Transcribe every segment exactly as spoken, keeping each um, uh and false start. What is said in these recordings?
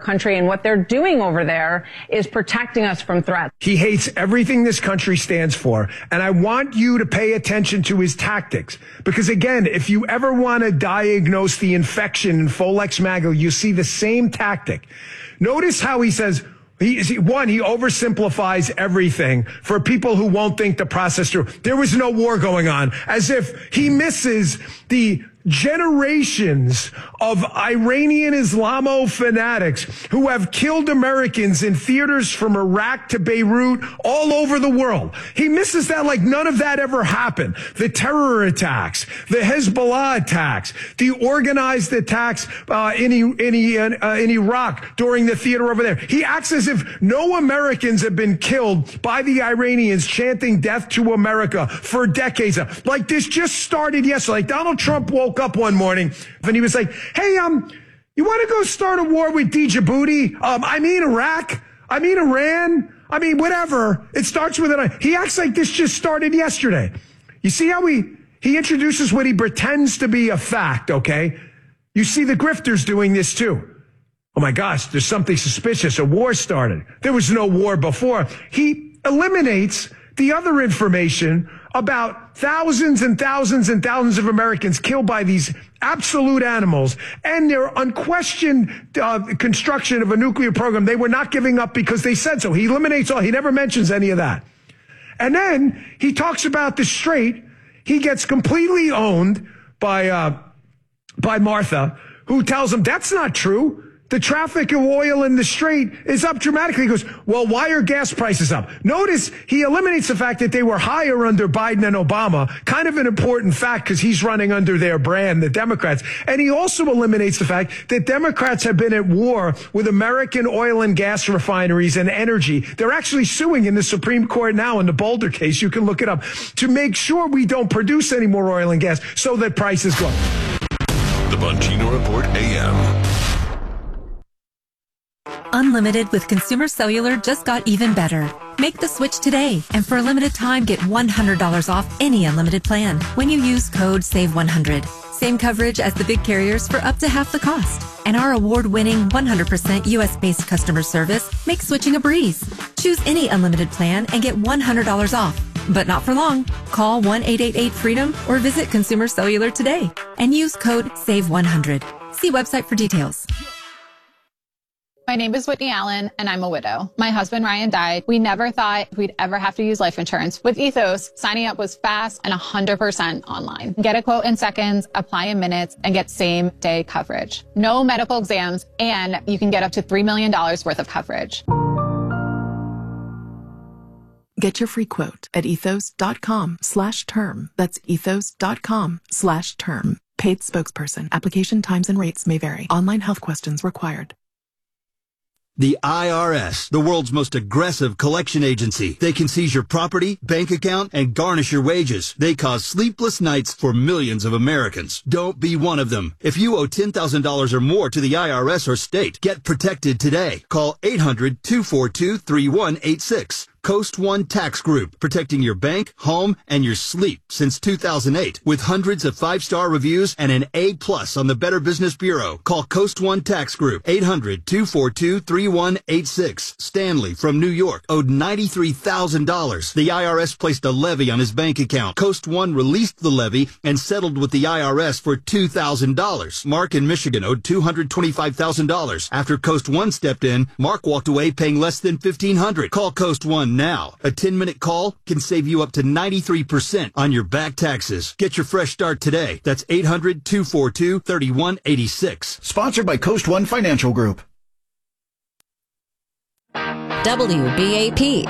country, and what they're doing over there is protecting us from threats. He hates everything this country stands for, and I want you to pay attention to his tactics. Because again, if you ever want to diagnose the infection in Folex Magal, you see the same tactic. Notice how he says, He, one, he oversimplifies everything for people who won't think the process through. There was no war going on, as if he misses the generations of Iranian Islamo fanatics who have killed Americans in theaters from Iraq to Beirut all over the world. He misses that like none of that ever happened. The terror attacks, the Hezbollah attacks, the organized attacks uh, in, in, uh, in Iraq during the theater over there. He acts as if no Americans have been killed by the Iranians chanting death to America for decades. Like this just started yesterday. Like Donald Trump woke up one morning and he was like, hey, um, you want to go start a war with Djibouti? Um, I mean Iraq. I mean Iran. I mean whatever. It starts with an. He acts like this just started yesterday. You see how he he introduces what he pretends to be a fact, okay? You see the grifters doing this too. Oh my gosh, there's something suspicious. A war started. There was no war before. He eliminates the other information about thousands and thousands and thousands of Americans killed by these absolute animals and their unquestioned uh, construction of a nuclear program. They were not giving up because they said so. He eliminates all. He never mentions any of that. And then he talks about the Strait. He gets completely owned by uh, by Martha, who tells him that's not true. The traffic of oil in the Strait is up dramatically. He goes, well, why are gas prices up? Notice he eliminates the fact that they were higher under Biden and Obama, kind of an important fact because he's running under their brand, the Democrats. And he also eliminates the fact that Democrats have been at war with American oil and gas refineries and energy. They're actually suing in the Supreme Court now in the Boulder case. You can look it up to make sure we don't produce any more oil and gas so that prices go up. The Bongino Report A M. Unlimited with Consumer Cellular just got even better. Make the switch today, and for a limited time, get one hundred dollars off any unlimited plan when you use code save one hundred. Same coverage as the big carriers for up to half the cost. And our award-winning one hundred percent U S-based customer service makes switching a breeze. Choose any unlimited plan and get one hundred dollars off. But not for long. Call one eight eight eight freedom or visit Consumer Cellular today and use code save one hundred. See website for details. My name is Whitney Allen, and I'm a widow. My husband, Ryan, died. We never thought we'd ever have to use life insurance. With Ethos, signing up was fast and one hundred percent online. Get a quote in seconds, apply in minutes, and get same-day coverage. No medical exams, and you can get up to three million dollars worth of coverage. Get your free quote at ethos.com slash term. That's ethos.com slash term. Paid spokesperson. Application times and rates may vary. Online health questions required. The I R S, the world's most aggressive collection agency. They can seize your property, bank account, and garnish your wages. They cause sleepless nights for millions of Americans. Don't be one of them. If you owe ten thousand dollars or more to the I R S or state, get protected today. Call eight hundred, two four two, three one eight six. Coast One Tax Group, protecting your bank, home, and your sleep since two thousand eight. With hundreds of five-star reviews and an A plus on the Better Business Bureau. Call Coast One Tax Group, eight hundred, two four two, three one eight six. Stanley from New York owed ninety-three thousand dollars. The I R S placed a levy on his bank account. Coast One released the levy and settled with the I R S for two thousand dollars. Mark in Michigan owed two hundred twenty-five thousand dollars. After Coast One stepped in, Mark walked away paying less than fifteen hundred dollars. Call Coast One now. A ten-minute call can save you up to ninety-three percent on your back taxes. Get your fresh start today. That's eight hundred, two four two, three one eight six. Sponsored by Coast One Financial Group. W B A P.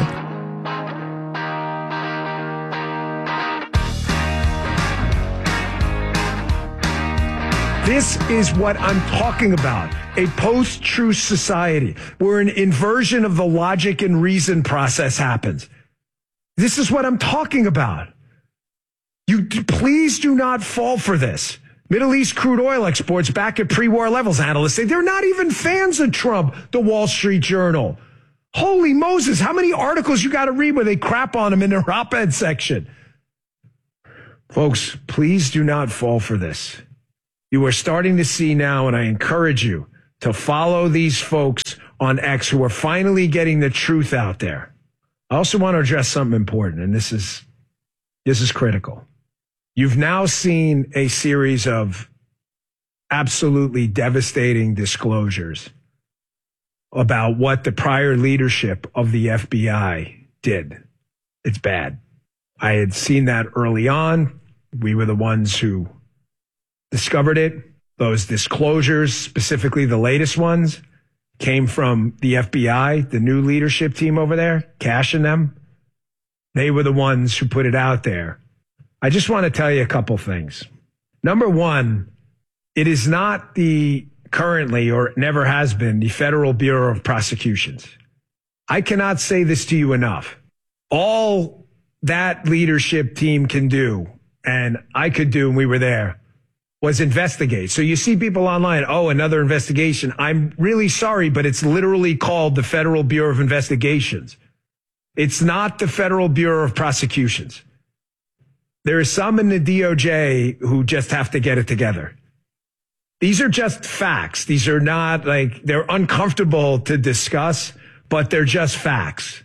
This is what I'm talking about. A post-truth society where an inversion of the logic and reason process happens. This is what I'm talking about. You please do not fall for this. Middle East crude oil exports back at pre-war levels. Analysts say they're not even fans of Trump, the Wall Street Journal. Holy Moses, how many articles you got to read where they crap on him in their op-ed section? Folks, please do not fall for this. You are starting to see now, and I encourage you to follow these folks on X who are finally getting the truth out there. I also want to address something important, and this is this is critical. You've now seen a series of absolutely devastating disclosures about what the prior leadership of the F B I did. It's bad. I had seen that early on. We were the ones who discovered it. Those disclosures, specifically the latest ones, came from the F B I, the new leadership team over there, Cash and them. They were the ones who put it out there. I just want to tell you a couple things. Number one, it is not the currently or never has been the Federal Bureau of Prosecutions. I cannot say this to you enough. All that leadership team can do, and I could do, and we were there, was investigate. So you see people online, oh, another investigation. I'm really sorry, but it's literally called the Federal Bureau of Investigations. It's not the Federal Bureau of Prosecutions. There are some in the D O J who just have to get it together. These are just facts. These are not like, they're uncomfortable to discuss, but they're just facts.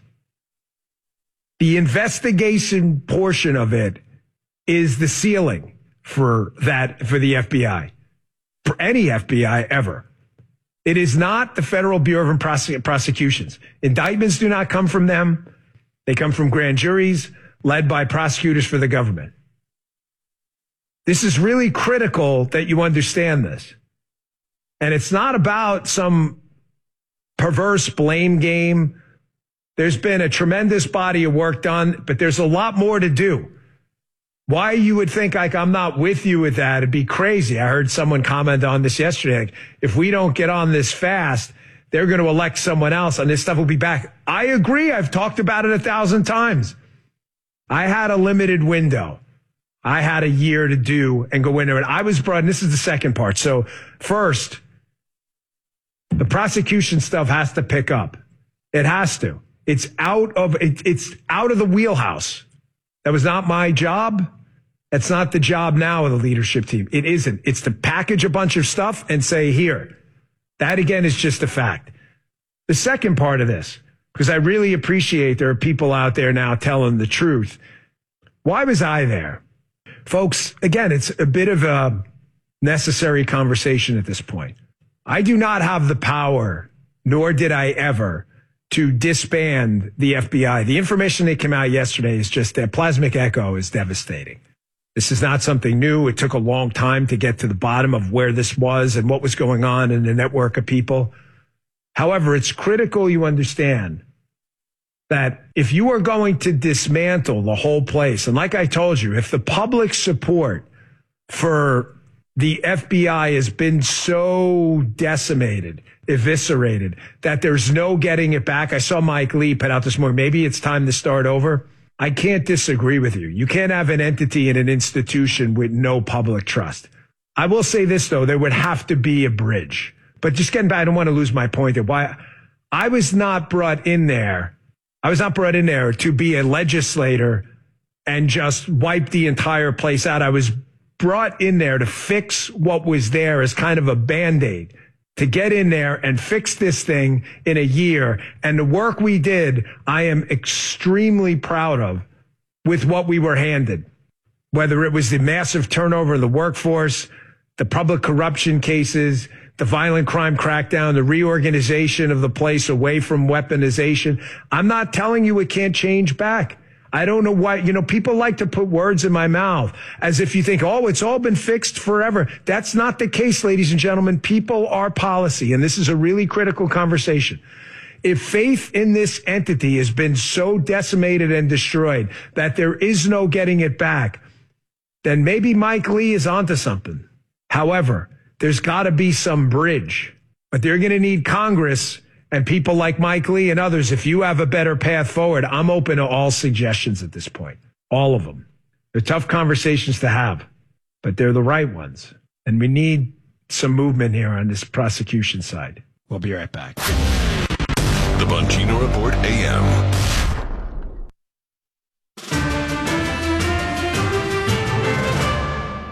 The investigation portion of it is the ceiling for that, for the F B I, for any F B I ever. It is not the Federal Bureau of Prosec- Prosecutions. Indictments do not come from them. They come from grand juries led by prosecutors for the government. This is really critical that you understand this. And it's not about some perverse blame game. There's been a tremendous body of work done, but there's a lot more to do. Why you would think like I'm not with you with that, it'd be crazy. I heard someone comment on this yesterday. Like, if we don't get on this fast, they're going to elect someone else and this stuff will be back. I agree. I've talked about it a thousand times. I had a limited window. I had a year to do and go in there. And I was brought, and this is the second part. So first, the prosecution stuff has to pick up. It has to. It's out of, it, it's out of the wheelhouse. That was not my job. That's not the job now of the leadership team. It isn't. It's to package a bunch of stuff and say, here. That, again, is just a fact. The second part of this, because I really appreciate there are people out there now telling the truth. Why was I there? Folks, again, it's a bit of a necessary conversation at this point. I do not have the power, nor did I ever, to disband the F B I. The information that came out yesterday is just that plasmic echo is devastating. This is not something new. It took a long time to get to the bottom of where this was and what was going on in the network of people. However, it's critical you understand that if you are going to dismantle the whole place, and like I told you, if the public support for the F B I has been so decimated, eviscerated, that there's no getting it back. I saw Mike Lee put out this morning, maybe it's time to start over. I can't disagree with you. You can't have an entity and an institution with no public trust. I will say this, though, there would have to be a bridge. But just getting back, I don't want to lose my point there. Why I was not brought in there. I was not brought in there to be a legislator and just wipe the entire place out. I was brought in there to fix what was there as kind of a Band-Aid, to get in there and fix this thing in a year. And the work we did, I am extremely proud of with what we were handed, whether it was the massive turnover in the workforce, the public corruption cases, the violent crime crackdown, the reorganization of the place away from weaponization. I'm not telling you it can't change back. I don't know why, you know, people like to put words in my mouth as if you think, oh, it's all been fixed forever. That's not the case, ladies and gentlemen. People are policy, and this is a really critical conversation. If faith in this entity has been so decimated and destroyed that there is no getting it back, then maybe Mike Lee is onto something. However, there's got to be some bridge, but they're going to need Congress and people like Mike Lee and others. If you have a better path forward, I'm open to all suggestions at this point. All of them. They're tough conversations to have, but they're the right ones. And we need some movement here on this prosecution side. We'll be right back. The Bongino Report A M.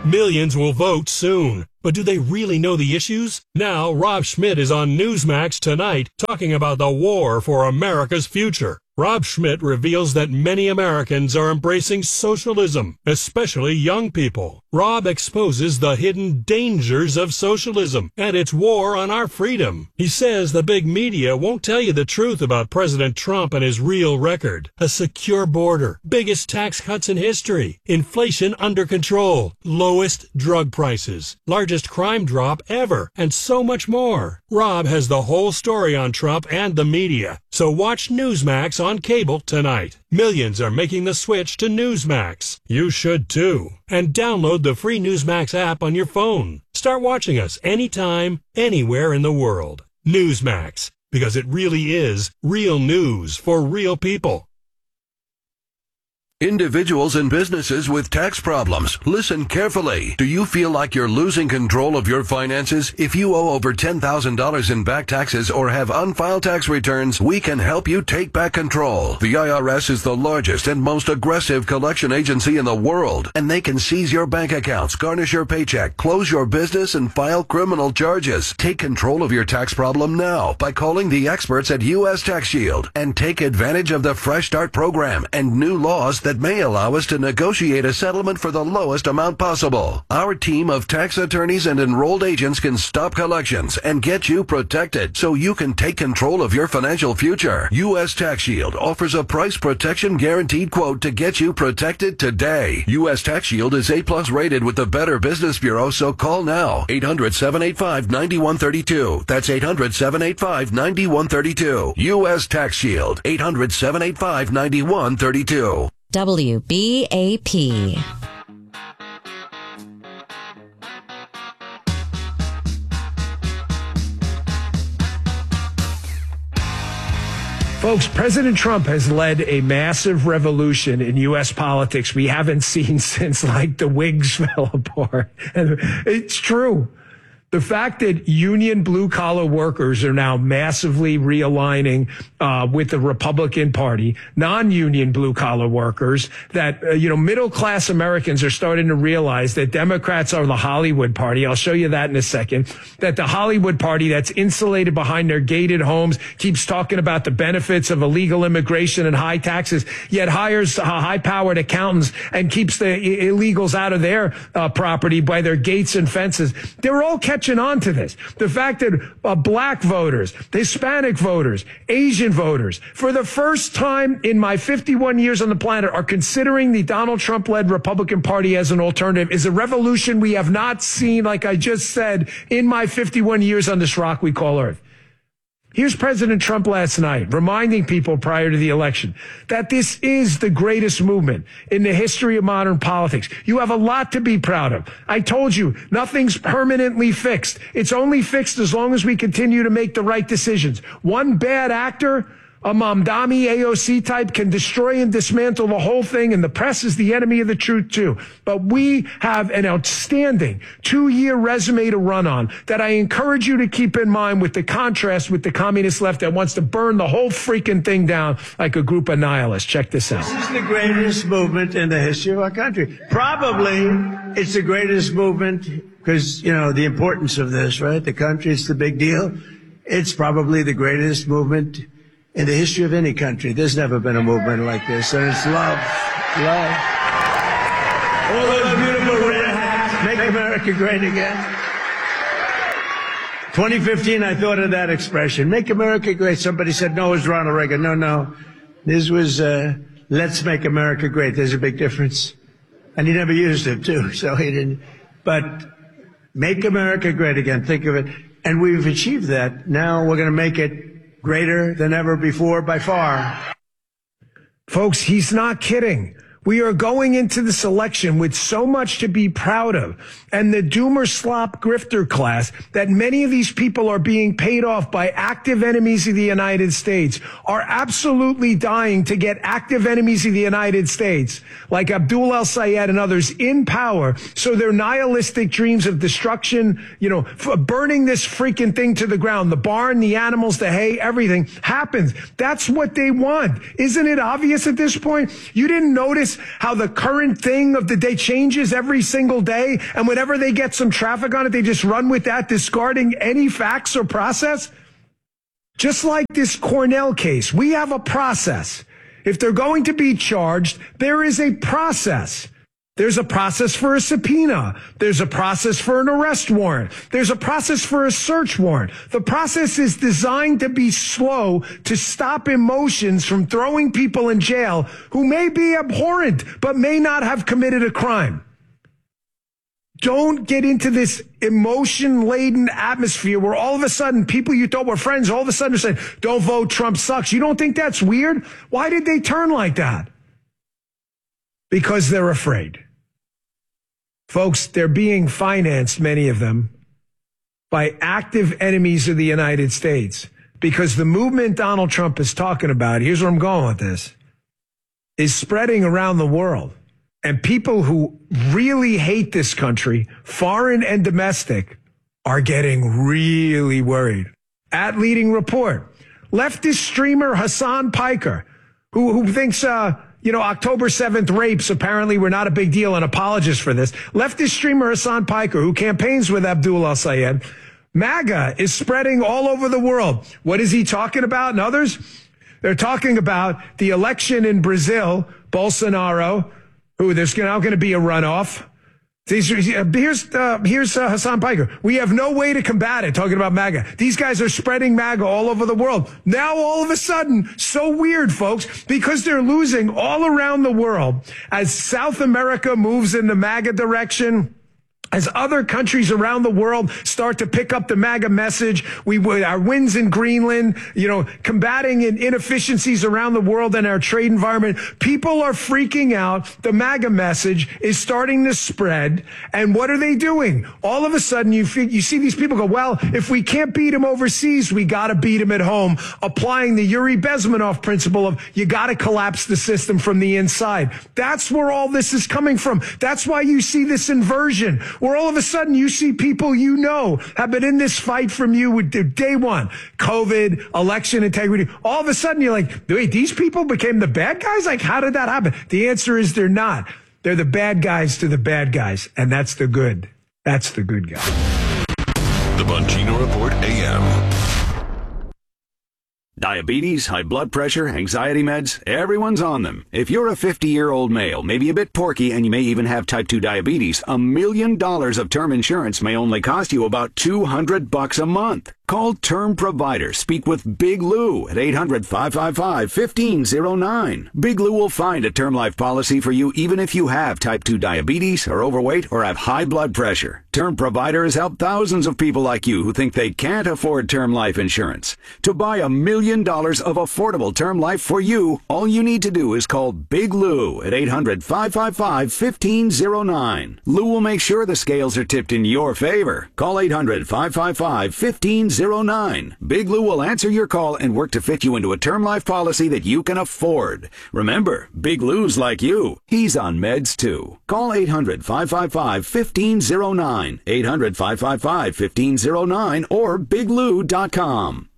Millions will vote soon. But do they really know the issues? Now, Rob Schmidt is on Newsmax tonight talking about the war for America's future. Rob Schmidt reveals that many Americans are embracing socialism, especially young people. Rob exposes the hidden dangers of socialism and its war on our freedom. He says the big media won't tell you the truth about President Trump and his real record. A secure border, biggest tax cuts in history, inflation under control, lowest drug prices, largest crime drop ever, and so much more. Rob has the whole story on Trump and the media. So watch Newsmax on cable tonight. Millions are making the switch to Newsmax. You should too. And download the free Newsmax app on your phone. Start watching us anytime, anywhere in the world. Newsmax, because it really is real news for real people. Individuals and businesses with tax problems, listen carefully. Do you feel like you're losing control of your finances? If you owe over ten thousand dollars in back taxes or have unfiled tax returns, we can help you take back control. The I R S is the largest and most aggressive collection agency in the world, and they can seize your bank accounts, garnish your paycheck, close your business, and file criminal charges. Take control of your tax problem now by calling the experts at U S Tax Shield and take advantage of the Fresh Start program and new laws that may allow us to negotiate a settlement for the lowest amount possible. Our team of tax attorneys and enrolled agents can stop collections and get you protected so you can take control of your financial future. U S Tax Shield offers a price protection guaranteed quote to get you protected today. U S Tax Shield is A plus rated with the Better Business Bureau, so call now. eight hundred, seven eight five, nine one three two. That's eight hundred, seven eight five, nine one three two. U S Tax Shield. eight hundred, seven eight five, nine one three two. W B A P. Folks, President Trump has led a massive revolution in U S politics we haven't seen since, like, the Whigs fell apart. And it's true. The fact that union blue-collar workers are now massively realigning uh, with the Republican Party, non-union blue-collar workers, that, uh, you know, middle-class Americans are starting to realize that Democrats are the Hollywood Party. I'll show you that in a second. That the Hollywood Party that's insulated behind their gated homes keeps talking about the benefits of illegal immigration and high taxes, yet hires uh, high-powered accountants and keeps the I- illegals out of their uh, property by their gates and fences. They're all catching on to this. The fact that uh, black voters, Hispanic voters, Asian voters, for the first time in my fifty-one years on the planet, are considering the Donald Trump-led Republican Party as an alternative is a revolution we have not seen, like I just said, in my fifty-one years on this rock we call Earth. Here's President Trump last night reminding people prior to the election that this is the greatest movement in the history of modern politics. You have a lot to be proud of. I told you, nothing's permanently fixed. It's only fixed as long as we continue to make the right decisions. One bad actor, a Mamdani A O C type, can destroy and dismantle the whole thing, and the press is the enemy of the truth too. But we have an outstanding two-year resume to run on that I encourage you to keep in mind, with the contrast with the communist left that wants to burn the whole freaking thing down like a group of nihilists. Check this out. This is the greatest movement in the history of our country. Probably it's the greatest movement because, you know, the importance of this, right? The country, it's the big deal. It's probably the greatest movement in the history of any country. There's never been a movement like this, and it's love, love. All those beautiful red hats, make America great again. twenty fifteen, I thought of that expression, make America great. Somebody said, no, it was Ronald Reagan. No, no. This was, uh, let's make America great. There's a big difference. And he never used it, too, so he didn't. But make America great again. Think of it. And we've achieved that. Now we're going to make it greater than ever before, by far. Folks, he's not kidding. We are going into this election with so much to be proud of. And the doomer slop grifter class, that many of these people are being paid off by active enemies of the United States, are absolutely dying to get active enemies of the United States, like Abdul El-Sayed and others, in power, so their nihilistic dreams of destruction, you know, f- burning this freaking thing to the ground, the barn, the animals, the hay, everything happens. That's what they want. Isn't it obvious at this point? You didn't notice notice how the current thing of the day changes every single day? And whenever they get some traffic on it, they just run with that, discarding any facts or process? Just like this Cornell case, we have a process. If they're going to be charged, there is a process. There's a process for a subpoena. There's a process for an arrest warrant. There's a process for a search warrant. The process is designed to be slow to stop emotions from throwing people in jail who may be abhorrent but may not have committed a crime. Don't get into this emotion-laden atmosphere where all of a sudden people you thought were friends all of a sudden are saying, don't vote, Trump sucks. You don't think that's weird? Why did they turn like that? Because they're afraid. Folks, they're being financed, many of them, by active enemies of the United States. Because the movement Donald Trump is talking about, here's where I'm going with this, is spreading around the world. And people who really hate this country, foreign and domestic, are getting really worried. At Leading Report, leftist streamer Hassan Piker, who, who thinks, uh, you know, October seventh rapes apparently were not a big deal, an apologist for this. Leftist streamer Hassan Piker, who campaigns with Abdul al-Sayed, MAGA is spreading all over the world. What is he talking about and others? They're talking about the election in Brazil, Bolsonaro, who there's now going to be a runoff. These, here's uh, here's uh, Hassan Piker. We have no way to combat it, talking about MAGA. These guys are spreading MAGA all over the world. Now, all of a sudden, so weird, folks, because they're losing all around the world as South America moves in the MAGA direction. As other countries around the world start to pick up the MAGA message, we our wins in Greenland, you know, combating inefficiencies around the world in our trade environment. People are freaking out. The MAGA message is starting to spread. And what are they doing? All of a sudden, you you see these people go, well, if we can't beat them overseas, we got to beat them at home, applying the Yuri Bezmenov principle of you got to collapse the system from the inside. That's where all this is coming from. That's why you see this inversion, where all of a sudden you see people you know have been in this fight from you with day one, COVID, election integrity. All of a sudden you're like, wait, these people became the bad guys? Like, how did that happen? The answer is they're not. They're the bad guys to the bad guys, and that's the good. That's the good guy. The Bongino Report A M. Diabetes, high blood pressure, anxiety meds, everyone's on them. If you're a fifty-year-old male, maybe a bit porky, and you may even have type two diabetes, a million dollars of term insurance may only cost you about two hundred bucks a month. Call Term Provider. Speak with Big Lou at eight hundred, five five five, one five zero nine. Big Lou will find a term life policy for you even if you have type two diabetes, are overweight, or have high blood pressure. Term Provider has helped thousands of people like you who think they can't afford term life insurance. To buy a million dollars of affordable term life for you, all you need to do is call Big Lou at eight hundred, five five five, one five zero nine. Lou will make sure the scales are tipped in your favor. Call eight hundred, five five five, one five zero nine. Big Lou will answer your call and work to fit you into a term life policy that you can afford. Remember, Big Lou's like you. He's on meds too. Call eight hundred, five five five, one five zero nine. eight hundred, five five five, one five zero nine or big lou dot com.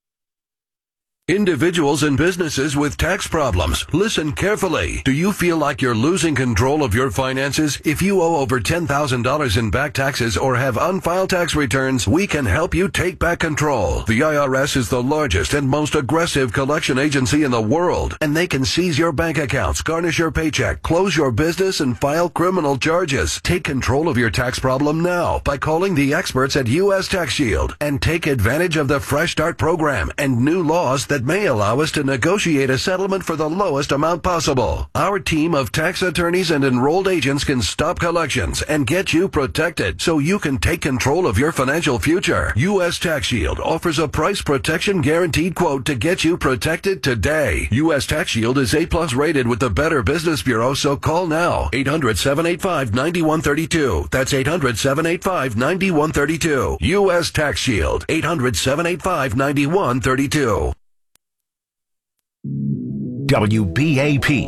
Individuals and businesses with tax problems, listen carefully. Do you feel like you're losing control of your finances? If you owe over ten thousand dollars in back taxes or have unfiled tax returns, we can help you take back control. The I R S is the largest and most aggressive collection agency in the world, and they can seize your bank accounts, garnish your paycheck, close your business, and file criminal charges. Take control of your tax problem now by calling the experts at U S Tax Shield and take advantage of the Fresh Start program and new laws that that may allow us to negotiate a settlement for the lowest amount possible. Our team of tax attorneys and enrolled agents can stop collections and get you protected so you can take control of your financial future. U S Tax Shield offers a price protection guaranteed quote to get you protected today. U S Tax Shield is A plus rated with the Better Business Bureau, so call now. eight hundred, seven eight five, nine one three two. That's eight hundred, seven eight five, nine one three two. U S Tax Shield. eight hundred, seven eight five, nine one three two. W B A P.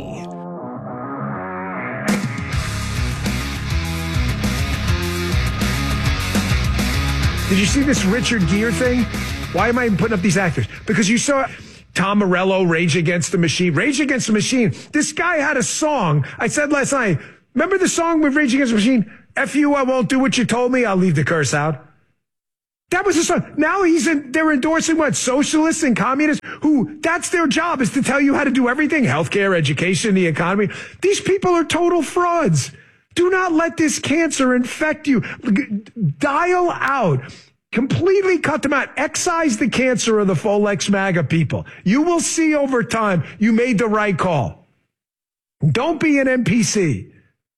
Did you see this Richard Gere thing? Why am I even putting up these actors? Because you saw Tom Morello, Rage Against the Machine. Rage Against the Machine. This guy had a song. I said last night, remember the song with Rage Against the Machine? F you, I won't do what you told me. I'll leave the curse out. That was the song. Now he's in, they're endorsing what? Socialists and communists who that's their job is to tell you how to do everything. Healthcare, education, the economy. These people are total frauds. Do not let this cancer infect you. Dial out. Completely cut them out. Excise the cancer of the Folex MAGA people. You will see over time you made the right call. Don't be an N P C.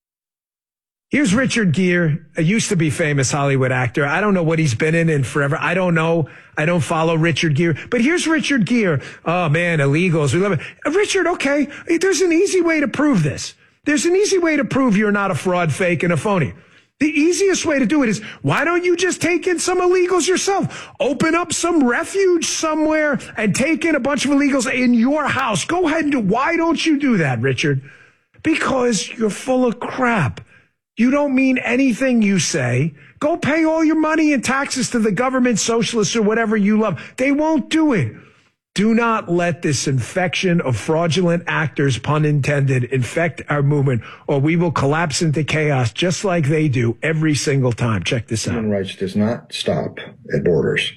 Here's Richard Gere, a used to be famous Hollywood actor. I don't know what he's been in in forever. I don't know. I don't follow Richard Gere. But here's Richard Gere. Oh, man, illegals. We love it. Uh, Richard, okay, there's an easy way to prove this. There's an easy way to prove you're not a fraud, fake, and a phony. The easiest way to do it is, why don't you just take in some illegals yourself? Open up some refuge somewhere and take in a bunch of illegals in your house. Go ahead and do. Why don't you do that, Richard? Because you're full of crap. You don't mean anything you say. Go pay all your money and taxes to the government, socialists, or whatever you love. They won't do it. Do not let this infection of fraudulent actors, pun intended, infect our movement, or we will collapse into chaos just like they do every single time. Check this out. Human rights does not stop at borders.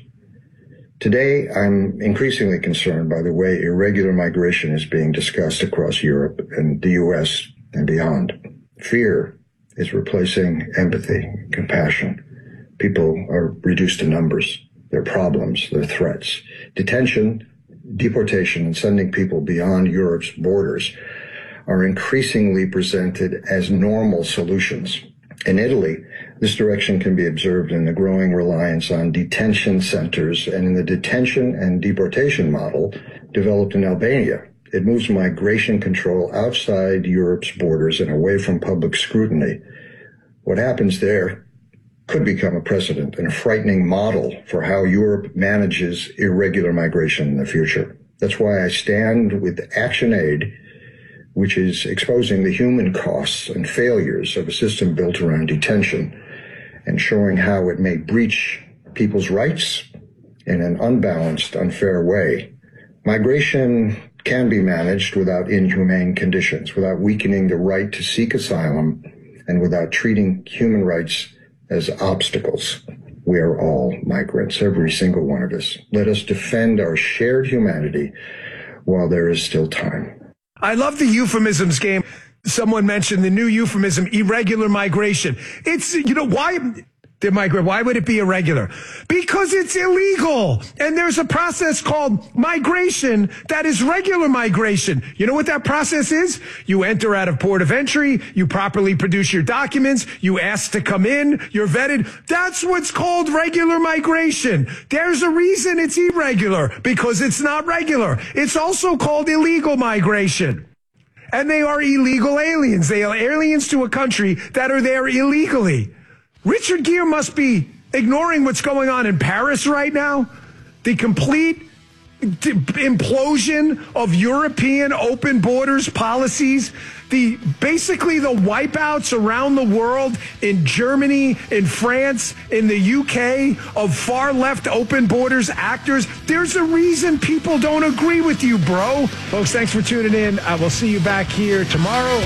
Today, I'm increasingly concerned by the way irregular migration is being discussed across Europe and the U S and beyond. Fear is replacing empathy, compassion. People are reduced to numbers, their problems, their threats. Detention, deportation, and sending people beyond Europe's borders are increasingly presented as normal solutions. In Italy, this direction can be observed in the growing reliance on detention centers and in the detention and deportation model developed in Albania. It moves migration control outside Europe's borders and away from public scrutiny. What happens there could become a precedent and a frightening model for how Europe manages irregular migration in the future. That's why I stand with ActionAid, which is exposing the human costs and failures of a system built around detention and showing how it may breach people's rights in an unbalanced, unfair way. Migration can be managed without inhumane conditions, without weakening the right to seek asylum, and without treating human rights as obstacles. We are all migrants, every single one of us. Let us defend our shared humanity while there is still time. I love the euphemisms game. Someone mentioned the new euphemism, irregular migration. It's, you know, why... They migrate. Why would it be irregular? Because it's illegal. And there's a process called migration that is regular migration. You know what that process is? You enter out of port of entry. You properly produce your documents. You ask to come in. You're vetted. That's what's called regular migration. There's a reason it's irregular, because it's not regular. It's also called illegal migration. And they are illegal aliens. They are aliens to a country that are there illegally. Richard Gere must be ignoring what's going on in Paris right now. The complete d- implosion of European open borders policies. The basically the wipeouts around the world in Germany, in France, in the U K of far left open borders actors. There's a reason people don't agree with you, bro. Folks, thanks for tuning in. I will see you back here tomorrow.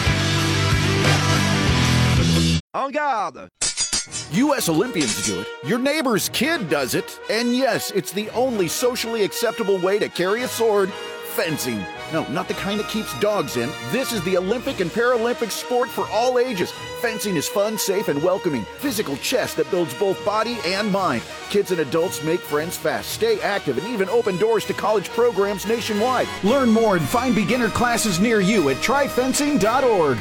En garde! U S Olympians do it, your neighbor's kid does it, and yes, it's the only socially acceptable way to carry a sword, fencing. No, not the kind that keeps dogs in. This is the Olympic and Paralympic sport for all ages. Fencing is fun, safe, and welcoming. Physical chess that builds both body and mind. Kids and adults make friends fast, stay active, and even open doors to college programs nationwide. Learn more and find beginner classes near you at try fencing dot org.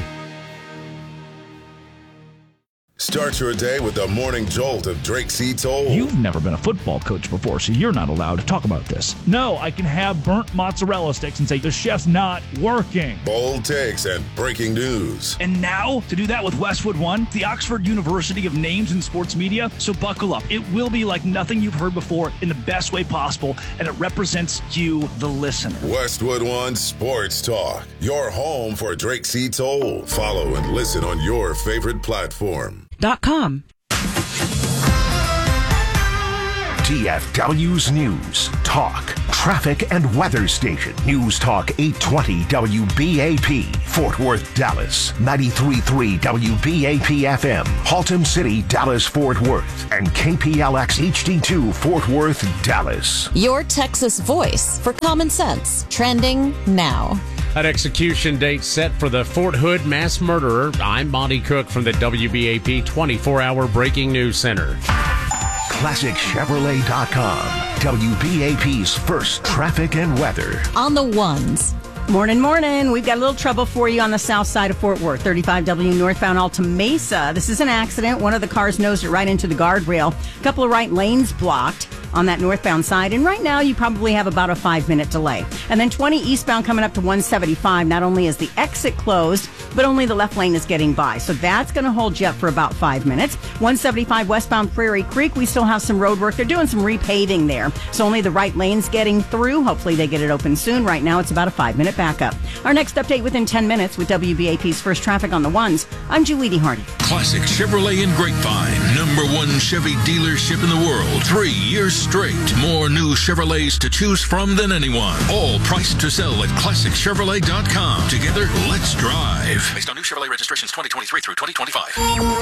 Start your day with the morning jolt of Drake C. Toll. You've never been a football coach before, so you're not allowed to talk about this. No, I can have burnt mozzarella sticks and say the chef's not working. Bold takes and breaking news. And now, to do that with Westwood One, the Oxford University of names in sports media. So buckle up. It will be like nothing you've heard before in the best way possible, and it represents you, the listener. Westwood One Sports Talk, your home for Drake C. Toll. Follow and listen on your favorite platform. Dot com. T F W's News, Talk, traffic and weather station. News Talk eight twenty W B A P. Fort Worth, Dallas. ninety-three point three W B A P F M. Haltom City, Dallas, Fort Worth. And K P L X H D two, Fort Worth, Dallas. Your Texas voice for common sense. Trending now. An execution date set for the Fort Hood mass murderer. I'm Monty Cook from the W B A P twenty-four hour Breaking News Center. Classic Chevrolet dot com. W B A P's first traffic and weather. On the ones. Morning, morning. We've got a little trouble for you on the south side of Fort Worth. thirty-five W northbound Alta Mesa. This is an accident. One of the cars nosed it right into the guardrail. A couple of right lanes blocked on that northbound side. And right now, you probably have about a five-minute delay. And then twenty eastbound coming up to one seventy-five. Not only is the exit closed, but only the left lane is getting by. So that's going to hold you up for about five minutes. one seventy-five westbound Prairie Creek, we still have some road work. They're doing some repaving there. So only the right lane's getting through. Hopefully they get it open soon. Right now, it's about a five-minute backup. Our next update within ten minutes with W B A P's First Traffic on the Ones. I'm Julie Hardy. Classic Chevrolet in Grapevine. Number one Chevy dealership in the world. Three years straight. More new Chevrolets to choose from than anyone. All priced to sell at classic chevrolet dot com. Together, let's drive. Based on new Chevrolet registrations twenty twenty-three through twenty twenty-five.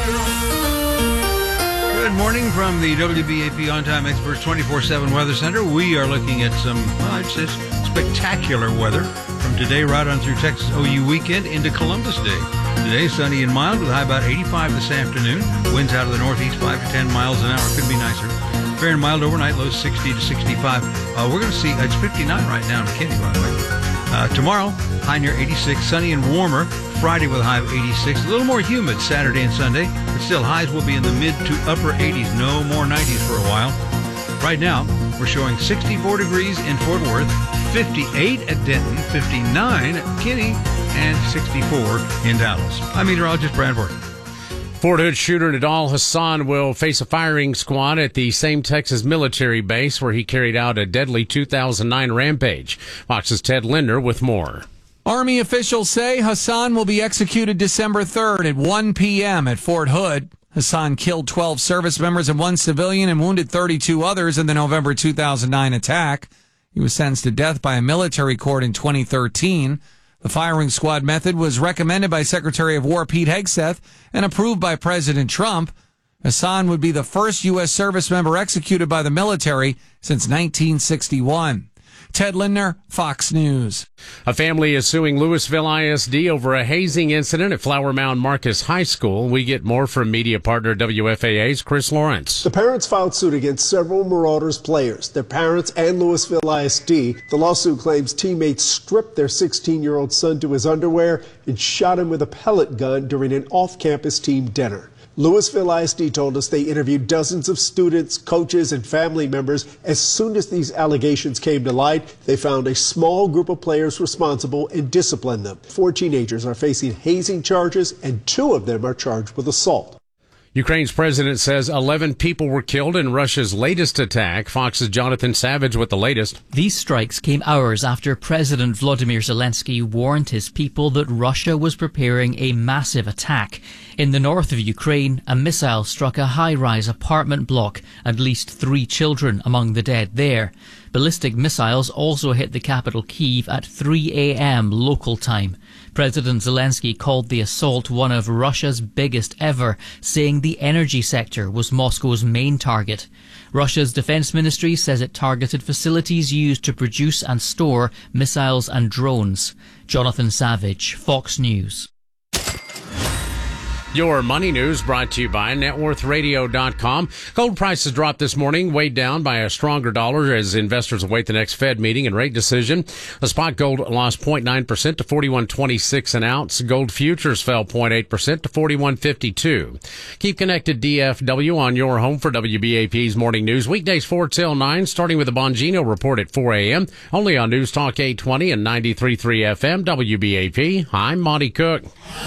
Good morning from the W B A P On Time Experts twenty-four seven Weather Center. We are looking at some, well, I'd say spectacular weather from today right on through Texas O U weekend into Columbus Day. Today, sunny and mild with a high about eighty-five this afternoon. Winds out of the northeast five to ten miles an hour. Could be nicer. Fair and mild overnight, low sixty to sixty-five. Uh, we're going to see, uh, it's fifty-nine right now in McKinney, by the way. Uh, tomorrow, high near eighty-six, sunny and warmer. Friday with a high of eighty-six. A little more humid Saturday and Sunday, but still highs will be in the mid to upper eighties. No more nineties for a while. Right now, we're showing sixty-four degrees in Fort Worth, fifty-eight at Denton, fifty-nine at McKinney, and sixty-four in Dallas. I'm meteorologist Brad Worth. Fort Hood shooter Nadal Hassan will face a firing squad at the same Texas military base where he carried out a deadly two thousand nine rampage. Fox's Ted Linder with more. Army officials say Hassan will be executed December third at one p.m. at Fort Hood. Hassan killed twelve service members and one civilian and wounded thirty-two others in the November two thousand nine attack. He was sentenced to death by a military court in twenty thirteen. The firing squad method was recommended by Secretary of War Pete Hegseth and approved by President Trump. Hassan would be the first U S service member executed by the military since nineteen sixty-one. Ted Lindner, Fox News. A family is suing Louisville I S D over a hazing incident at Flower Mound Marcus High School. We get more from media partner W F A A's Chris Lawrence. The parents filed suit against several Marauders players, their parents, and Louisville I S D. The lawsuit claims teammates stripped their sixteen-year-old son to his underwear and shot him with a pellet gun during an off-campus team dinner. Louisville I S D told us they interviewed dozens of students, coaches, and family members. As soon as these allegations came to light, they found a small group of players responsible and disciplined them. Four teenagers are facing hazing charges, and two of them are charged with assault. Ukraine's president says eleven people were killed in Russia's latest attack. Fox's Jonathan Savage with the latest. These strikes came hours after President Volodymyr Zelensky warned his people that Russia was preparing a massive attack. In the north of Ukraine, a missile struck a high-rise apartment block, at least three children among the dead there. Ballistic missiles also hit the capital Kyiv at three a.m. local time. President Zelensky called the assault one of Russia's biggest ever, saying the energy sector was Moscow's main target. Russia's defense ministry says it targeted facilities used to produce and store missiles and drones. Jonathan Savage, Fox News. Your money news brought to you by net worth radio dot com. Gold prices dropped this morning, weighed down by a stronger dollar as investors await the next Fed meeting and rate decision. The spot gold lost zero point nine percent to forty-one twenty-six an ounce. Gold futures fell zero point eight percent to forty-one fifty-two. Keep connected D F W on your home for W B A P's morning news. Weekdays four till nine, starting with the Bongino report at four a.m. Only on News Talk eight twenty and ninety-three point three F M W B A P. I'm Monty Cook.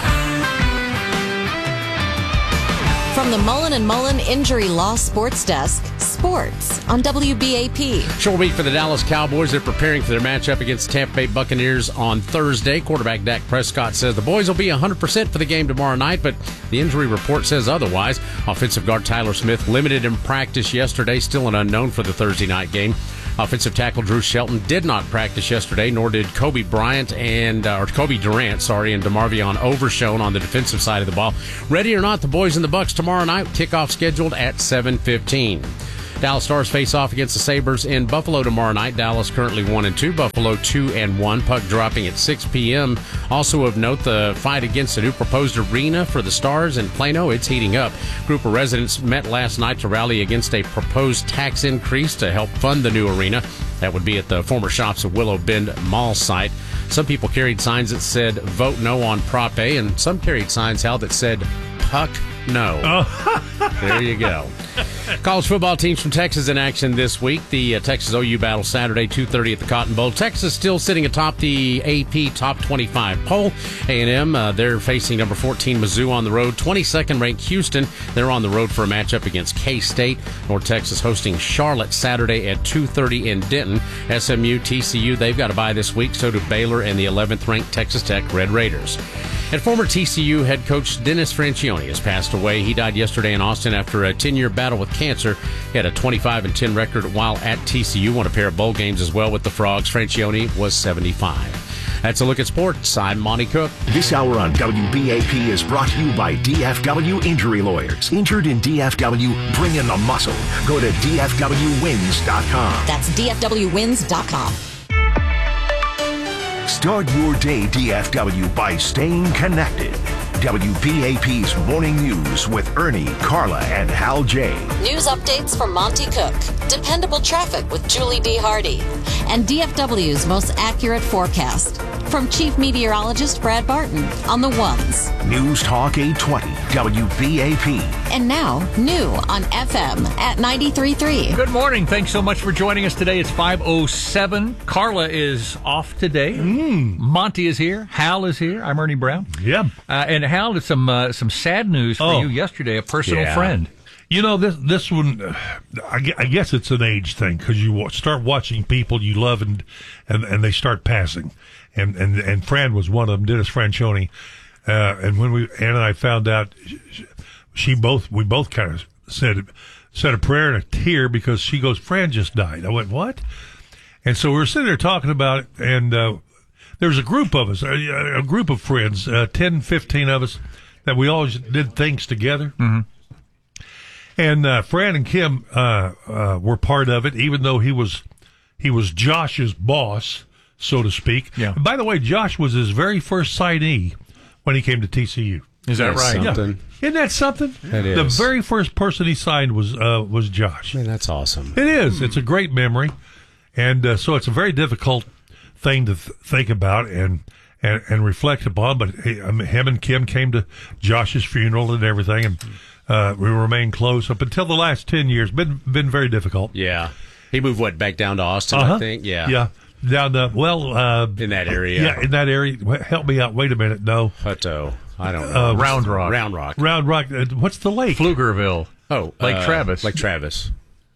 From the Mullen and Mullen Injury Law Sports Desk, sports on W B A P. Short week for the Dallas Cowboys. They're preparing for their matchup against the Tampa Bay Buccaneers on Thursday. Quarterback Dak Prescott says the boys will be one hundred percent for the game tomorrow night, but the injury report says otherwise. Offensive guard Tyler Smith limited in practice yesterday, still an unknown for the Thursday night game. Offensive tackle Drew Shelton did not practice yesterday, nor did Kobe Bryant and uh, or Kobe Durant, sorry, and DeMarvion Overshown on the defensive side of the ball. Ready or not, the boys and the Bucks tomorrow night. Kickoff scheduled at seven fifteen. Dallas Stars face off against the Sabres in Buffalo tomorrow night. Dallas currently one and two, Buffalo two and one. Puck dropping at six p.m. Also of note, the fight against the new proposed arena for the Stars in Plano, it's heating up. A group of residents met last night to rally against a proposed tax increase to help fund the new arena. That would be at the former Shops of Willow Bend Mall site. Some people carried signs that said vote no on Prop A, and some carried signs, Hal, that said puck no. Oh. There you go. College football teams from Texas in action this week. The uh, Texas O U battle Saturday, two thirty at the Cotton Bowl. Texas still sitting atop the A P Top twenty-five poll. A and M, uh, they're facing number fourteen Mizzou on the road. twenty-second ranked Houston, they're on the road for a matchup against K-State. North Texas hosting Charlotte Saturday at two thirty in Denton. S M U, T C U, they've got a bye this week. So do Baylor and the eleventh ranked Texas Tech Red Raiders. And former T C U head coach Dennis Francione has passed away. He died yesterday in Austin after a ten-year battle with cancer. He had a twenty-five and ten record while at T C U, won a pair of bowl games as well with the Frogs. Francione was seventy-five. That's a look at sports. I'm Monty Cook. This hour on W B A P is brought to you by D F W Injury Lawyers. Injured in D F W, bring in the muscle. Go to D F W wins dot com. That's D F W wins dot com. Start your day, D F W, by staying connected. W B A P's Morning News with Ernie, Carla, and Hal J. News updates from Monty Cook. Dependable traffic with Julie D. Hardy. And D F W's most accurate forecast. From Chief Meteorologist Brad Barton on the ones. News Talk eight twenty, W B A P. And now, new on F M at ninety-three point three. Good morning. Thanks so much for joining us today. It's five oh seven. Carla is off today. Mm. Monty is here. Hal is here. I'm Ernie Brown. Yeah. Uh, and Hal, it's some uh, some sad news for oh. you yesterday. A personal yeah. friend. You know, this this one, uh, I, I guess it's an age thing because you start watching people you love and and, and they start passing. And, and and Fran was one of them, Dennis Francione. Uh, and when we Ann and I found out, she both we both kind of said said a prayer and a tear because she goes, Fran just died. I went, what? And so we were sitting there talking about it, and uh, there was a group of us, a, a group of friends, uh, ten, fifteen of us, that we always did things together. Mm-hmm. And uh, Fran and Kim uh, uh, were part of it, even though he was he was Josh's boss, so to speak. Yeah. And by the way, Josh was his very first signee when he came to T C U. Is that That's right? something. Yeah. Isn't that something? It is. The very first person he signed was uh, was Josh. Man, that's awesome. It is. It's a great memory, and uh, so it's a very difficult thing to th- think about and, and and reflect upon. But he, I mean, him and Kim came to Josh's funeral and everything, and uh, we remained close up until the last ten years. Been been very difficult. Yeah. He moved, what, back down to Austin, Uh-huh. I think? Yeah. Yeah. Down the, well, uh, In that area. Yeah, in that area. Well, help me out. Wait a minute. No. Hutto. I don't know. Uh, Round Rock. Round Rock. Round Rock. Uh, what's the lake? Pflugerville. Oh, Lake uh, Travis. Lake Travis.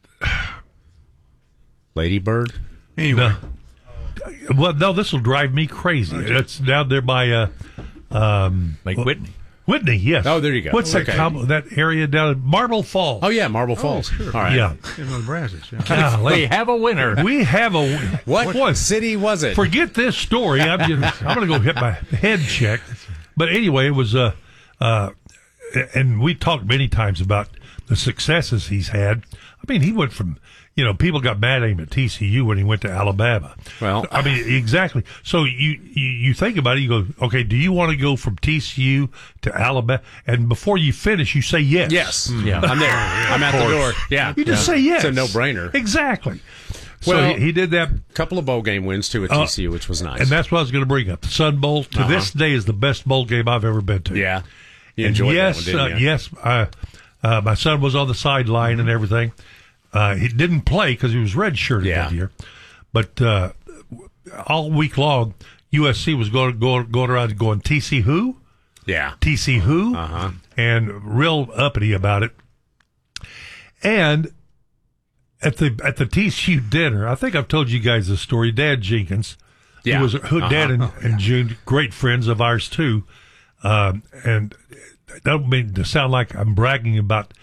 Lady Bird? Anyway. No. Well, no, this will drive me crazy. It's down there by uh, um, Lake Whitney. Whitney, yes. Oh, there you go. What's Okay. that com- that area down at Marble Falls? Oh, yeah, Marble Falls. sure. All right. Yeah. In the Brazos, yeah. Golly. We have a winner. We have a win- What Boy, city was it? forget this story. I'm just, I'm going to go get my head checked. But anyway, it was uh, uh, and we talked many times about the successes he's had. I mean, he went from, you know, people got mad at him at T C U when he went to Alabama. Well, I mean, exactly. So you, you, you think about it, you go, okay, do you want to go from T C U to Alabama? And before you finish, you say yes. Yes. Yeah. I'm there. I'm at the door. Yeah. You just Yeah. say yes. It's a no-brainer. Exactly. So Well, he, he did that. Couple of bowl game wins, too, at Uh, T C U, which was nice. And that's what I was going to bring up. The Sun Bowl, to Uh-huh. this day, is the best bowl game I've ever been to. Yeah. You And enjoyed yes, that one, didn't uh, you? yes. Uh, uh, my son was on the sideline and everything. Uh, he didn't play because he was redshirted Yeah. that year. But uh, all week long, U S C was going going going around going T C who, Yeah. T C who, Uh-huh. and real uppity about it. And at the at the T C U dinner, I think I've told you guys this story. Dad Jenkins, Yeah. who was who, Uh-huh. Dad and, and June, great friends of ours too. Um, and I don't mean to sound like I'm bragging about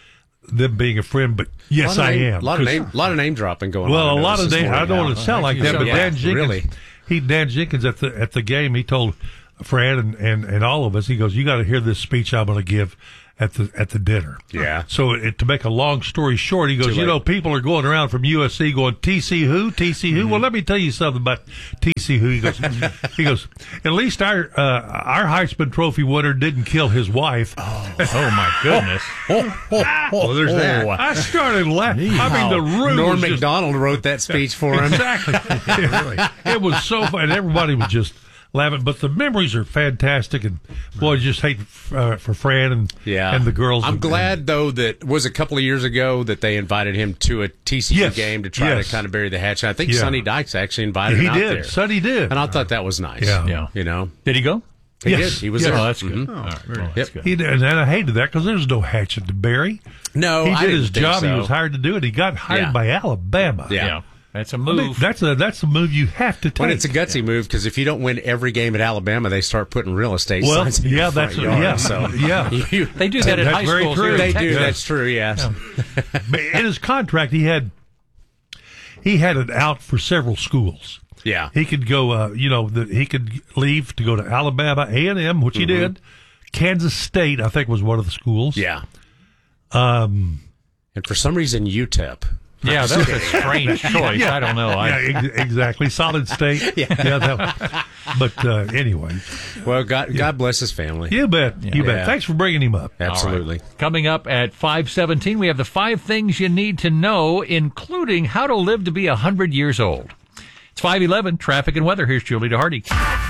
them being a friend, but yes, I name, am. A lot of name, lot of name dropping going well, on. Well, a lot of name. I don't want to sound like that, but yeah, Dan Jenkins, really. he Dan Jenkins at the at the game, he told Fran and, and, and all of us, he goes, "You got to hear this speech I'm going to give at the at the dinner." Yeah. So it, to make a long story short, he goes, "You know, people are going around from U S C going T C who, T C who." Mm-hmm. Well, let me tell you something about T C who. He goes, he goes, "At least our uh, our Heisman Trophy winner didn't kill his wife." Oh, oh my goodness! oh, oh, oh, well, there's that. I started laughing. I mean, the room. Norm was Macdonald just, wrote that speech for him. Exactly. really. It was so fun. Everybody was just laughing, but the memories are fantastic, and boy, I just hate uh, for Fran and yeah. and the girls. I'm and, glad and, though that was a couple of years ago that they invited him to a T C U yes, game to try yes. to kind of bury the hatchet. I think yeah. Sonny Dykes actually invited he him out did. there. Sonny did, and I thought that was nice. Yeah, yeah. You know, did he go? He yes. did. He was yes. there. Oh, that's good. Mm-hmm. All right. Well, yep. that's good. He did, and I hated that because there's no hatchet to bury. No, he did I didn't his think job. so. He was hired to do it. He got hired yeah. by Alabama. Yeah. yeah. That's a move. I mean, that's a that's a move you have to take. When it's a gutsy yeah. move, because if you don't win every game at Alabama, they start putting real estate well, signs in yeah, your that's front yard. yeah, So yeah. You, they do that at that's high very schools. True. They do. Yes. That's true. Yes. Yeah. But in his contract, he had he had it out for several schools. Yeah, he could go. Uh, you know, the, he could leave to go to Alabama A and M, which mm-hmm. he did. Kansas State, I think, was one of the schools. Yeah. Um, and for some reason, U T E P. Yeah, that's a strange choice. Yeah, I don't know. Yeah, I, ex- exactly. Solid State. yeah. yeah that, but uh, anyway. Well, God, yeah. God bless his family. You bet. Yeah. You bet. Yeah. Thanks for bringing him up. Absolutely. Right. Coming up at five seventeen, we have the five things you need to know, including how to live to be one hundred years old. It's five eleven, traffic and weather. Here's Julie DeHardy.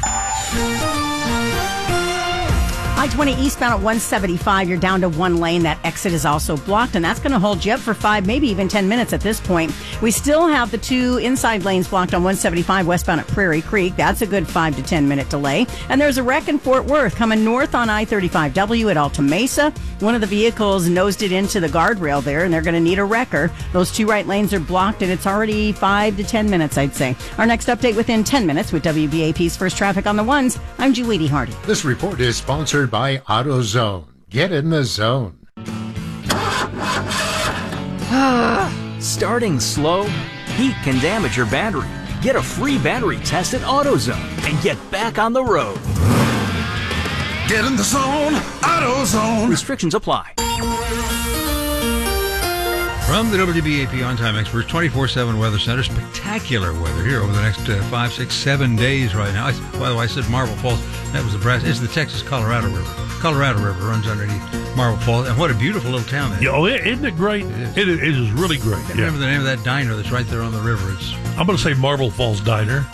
I twenty eastbound at one seventy-five, you're down to one lane. That exit is also blocked, and that's going to hold you up for five, maybe even ten minutes at this point. We still have the two inside lanes blocked on one seventy-five westbound at Prairie Creek. That's a good five to ten minute delay. And there's a wreck in Fort Worth coming north on I thirty-five W at Alta Mesa. One of the vehicles nosed it into the guardrail there, and they're going to need a wrecker. Those two right lanes are blocked, and it's already five to ten minutes, I'd say. Our next update within ten minutes with W B A P's First Traffic on the Ones. I'm Julie DeHardy. This report is sponsored by AutoZone. Get in the zone. Starting slow? Heat can damage your battery. Get a free battery test at AutoZone and get back on the road. Get in the zone, AutoZone. Restrictions apply. From the W B A P On Time Experts twenty-four seven Weather Center, spectacular weather here over the next uh, five, six, seven days right now. I, by the way, I said Marble Falls. That was the brass. It's the Texas-Colorado River. Colorado River runs underneath Marble Falls, and what a beautiful little town that is. Oh, isn't it great? It is, it is, it is really great. I yeah. remember the name of that diner that's right there on the river. It's I'm going to say Marble Falls Diner.